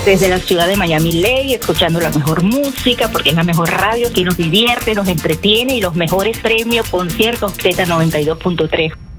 Desde la ciudad de Miami Lake, escuchando la mejor música, porque es la mejor radio que nos divierte, nos entretiene y los mejores premios, conciertos, Z92.3.